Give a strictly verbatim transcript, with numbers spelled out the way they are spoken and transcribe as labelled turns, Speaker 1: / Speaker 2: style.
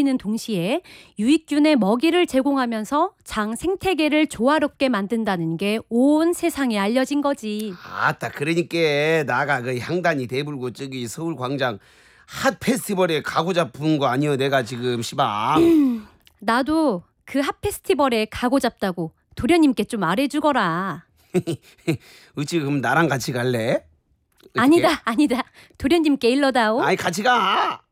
Speaker 1: 살리는 동시에 유익균의 먹이를 제공하면서 장 생태계를 조화롭게 만든다는 게 온 세상에 알려진 거지.
Speaker 2: 아따, 그러니까 나가 그 향단이 대불고 저기 서울 광장 핫 페스티벌에 가고 잡은 거 아니여 내가 지금 시방.
Speaker 1: 나도 그 핫 페스티벌에 가고 잡다고 도련님께 좀 말해주거라.
Speaker 2: 어찌 그럼 나랑 같이 갈래? 어떻게?
Speaker 1: 아니다 아니다 도련님께 일러다오.
Speaker 2: 아이, 같이 가.